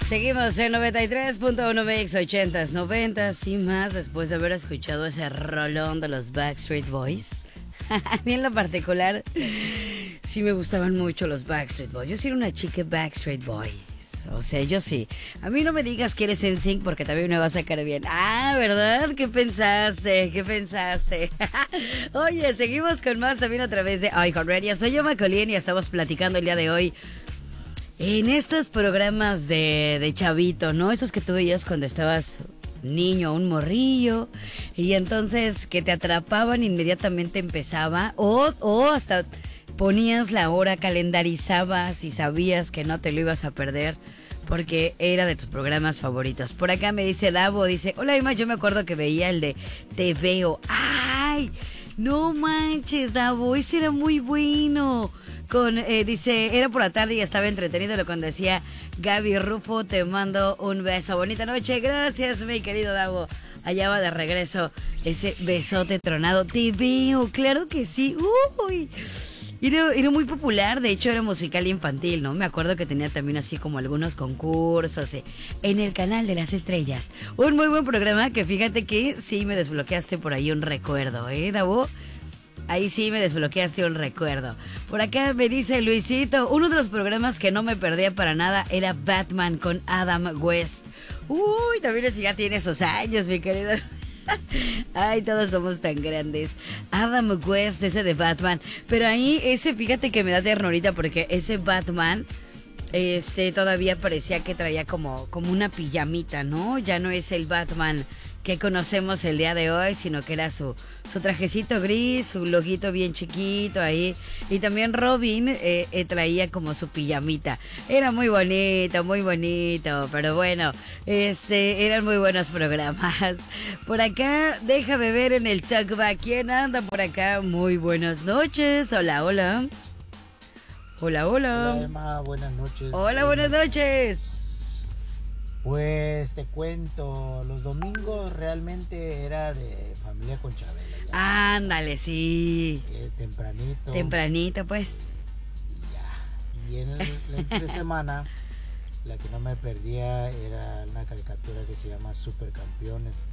Seguimos en 93.1 MX 80s, 90s y más después de haber escuchado ese rolón de los Backstreet Boys. A mí en lo particular sí me gustaban mucho los Backstreet Boys. Yo sí era una chica Backstreet Boys. O sea, yo sí. A mí no me digas que eres NSYNC porque también me va a sacar bien. Ah, ¿verdad? ¿Qué pensaste? ¿Qué pensaste? Oye, seguimos con más también a través de iHeartRadio. Soy yo, Macolín, y estamos platicando el día de hoy en estos programas de chavito, ¿no? Esos que tú veías cuando estabas niño, un morrillo, y entonces que te atrapaban inmediatamente empezaba, o hasta ponías la hora, calendarizabas y sabías que no te lo ibas a perder porque era de tus programas favoritos. Por acá me dice Davo, dice, hola Emma, yo me acuerdo que veía el de Te Veo. ¡Ay! No manches, Davo, ese era muy bueno. Dice, era por la tarde y estaba entretenido lo cuando decía Gaby Rufo, te mando un beso. Bonita noche, gracias mi querido Davo. Allá va de regreso ese besote tronado. Te veo, claro que sí. Uy, era muy popular, de hecho era musical infantil, ¿no? Me acuerdo que tenía también así como algunos concursos en el canal de las estrellas. Un muy buen programa que fíjate que sí me desbloqueaste por ahí un recuerdo, Davo? Ahí sí me desbloqueaste un recuerdo. Por acá me dice Luisito, uno de los programas que no me perdía para nada era Batman con Adam West. Uy, también ese ya tiene esos años, mi querido. Ay, todos somos tan grandes. Adam West, ese de Batman. Pero ahí, fíjate que me da ternurita porque ese Batman, todavía parecía que traía como una pijamita, ¿no? Ya no es el Batman que conocemos el día de hoy, sino que era su trajecito gris, su loguito bien chiquito ahí. Y también Robin traía como su pijamita. Era muy bonito, pero bueno, eran muy buenos programas. Por acá, déjame ver en el talkback quién anda por acá. Muy buenas noches, hola. Hola. Hola Emma, buenas noches. Hola, buenas noches. Pues te cuento, los domingos realmente era de Familia con Chabela. Ándale, sí. Tempranito. Tempranito, pues. Y en la entre semana, la que no me perdía era una caricatura que se llama Supercampeones.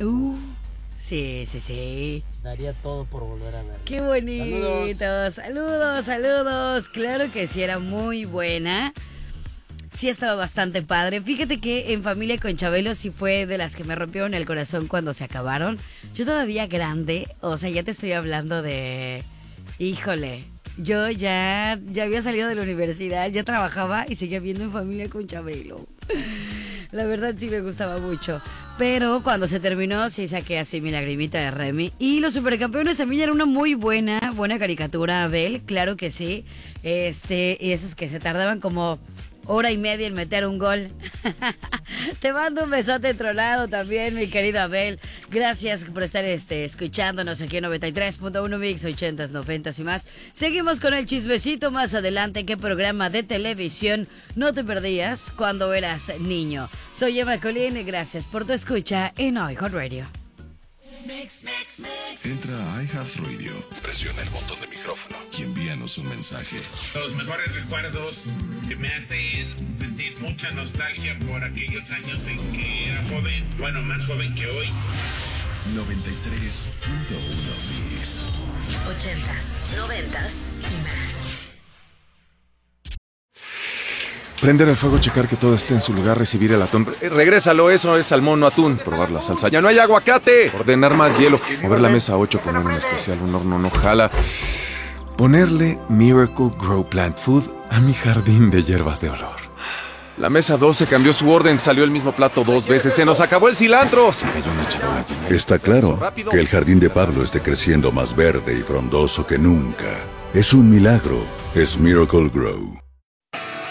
Sí. Daría todo por volver a verla. Qué bonito. Saludos. Claro que sí, era muy buena. Sí, estaba bastante padre. Fíjate que en Familia con Chabelo sí fue de las que me rompieron el corazón cuando se acabaron. Yo todavía grande, o sea, ya te estoy hablando de... Híjole, yo ya había salido de la universidad, ya trabajaba y seguía viendo en Familia con Chabelo. La verdad sí me gustaba mucho. Pero cuando se terminó sí saqué así mi lagrimita de Remy. Y los Supercampeones también era una muy buena caricatura, Abel, claro que sí. Y esos que se tardaban como hora y media en meter un gol. Te mando un besote tronado también, mi querido Abel. Gracias por estar escuchándonos aquí en 93.1 Mix 80s, 90s y más. Seguimos con el chismecito más adelante. ¿Qué programa de televisión no te perdías cuando eras niño? Soy Emma Colín, gracias por tu escucha en iHeartRadio. Entra a iHeartRadio, presiona el botón de micrófono y envíanos un mensaje. Los mejores recuerdos que me hacen sentir mucha nostalgia por aquellos años en que era joven, bueno, más joven que hoy. 93.1 Mix. 80s, 90s y más. Prender el fuego, checar que todo esté en su lugar, recibir el atún. Regrésalo, eso es salmón, no atún. Probar la salsa. ¡Ya no hay aguacate! Ordenar más hielo. Mover la mesa 8, poner un especial, un horno no jala. Ponerle Miracle Grow Plant Food a mi jardín de hierbas de olor. La mesa 12 cambió su orden, salió el mismo plato 2 veces. ¡Se nos acabó el cilantro! Se cayó una charola llena de... Está claro que el jardín de Pablo esté creciendo más verde y frondoso que nunca. Es un milagro. Es Miracle Grow.